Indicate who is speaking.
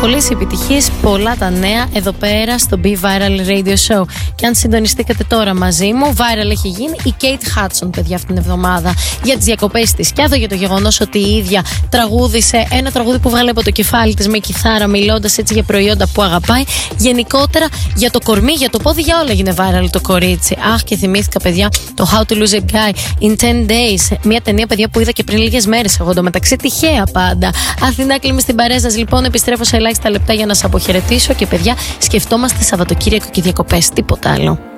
Speaker 1: Πολλές επιτυχίες, πολλά τα νέα εδώ πέρα στο Be Viral Radio Show. Και αν συντονιστήκατε τώρα μαζί μου, viral έχει γίνει η Kate Hudson, παιδιά, αυτήν την εβδομάδα για τις διακοπές της. Και άδω για το γεγονός ότι η ίδια τραγούδισε ένα τραγούδι που βγάλε από το κεφάλι της με κιθάρα, μιλώντας έτσι για προϊόντα που αγαπάει. Γενικότερα για το κορμί, για το πόδι, για όλα έγινε viral το κορίτσι. Αχ, και θυμήθηκα, παιδιά, το How to Lose a Guy in 10 Days. Μια ταινία, παιδιά, που είδα και πριν λίγες μέρες. Εγώ εντωμεταξύ τυχαία πάντα. Αθηνά Κλίμη στην παρέα σας, λοιπόν, επιστρέφω σε ελάχιστα λεπτά για να σας αποχαιρετήσω και, παιδιά, σκεφτόμαστε Σαββατοκύριακο και διακοπές, τίποτα άλλο.